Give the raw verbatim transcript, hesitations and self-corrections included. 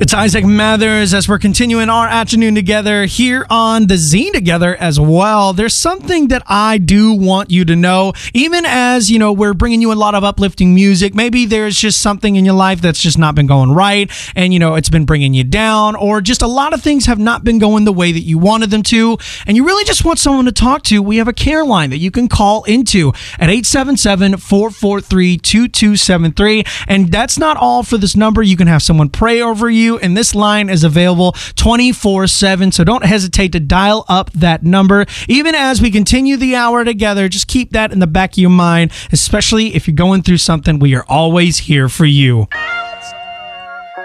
It's Isaac Mathers as we're continuing our afternoon together here on the Zine together as well. There's something that I do want you to know, even as, you know, we're bringing you a lot of uplifting music. Maybe there's just something in your life that's just not been going right and, you know, it's been bringing you down, or just a lot of things have not been going the way that you wanted them to, and you really just want someone to talk to. We have a care line that you can call into at eight seven seven, four four three, two two seven three. And that's not all for this number. You can have someone pray over you, and this line is available twenty-four seven, so don't hesitate to dial up that number. Even as we continue the hour together, just keep that in the back of your mind, especially if you're going through something. We are always here for you.